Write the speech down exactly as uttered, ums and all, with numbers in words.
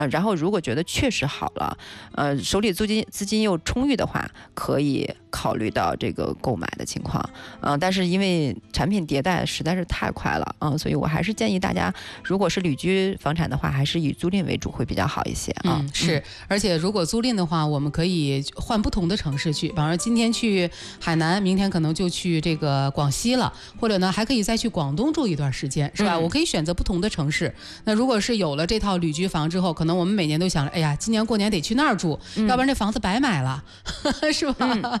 呃，然后如果觉得确实好了，呃，手里资金资金又充裕的话，可以考虑到这个购买的情况。嗯、呃，但是因为产品迭代实在是太快了，嗯、呃，所以我还是建议大家，如果是旅居房产的话，还是以租赁为主会比较好一些啊。 嗯，是，嗯、而且如果租赁的话，我们可以换不同的城市去，比方说今天去海南，明天可能就去这个广西了，或者呢还可以再去广东住一段时间，是吧？嗯、我可以选择不同的城市。那如果是有了这套旅居房之后，可能我们每年都想着，哎呀，今年过年得去那儿住，嗯、要不然这房子白买了，是吧？嗯